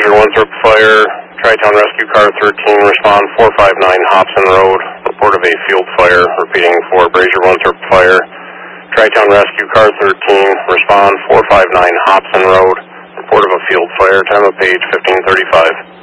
Brazier Winthrop Fire, Tri-Town Rescue Car 13, respond 459 Hobson Road, report of a field fire, repeating for Brazier Winthrop Fire, Tri-Town Rescue Car 13, respond 459 Hobson Road, report of a field fire, time of page 1535.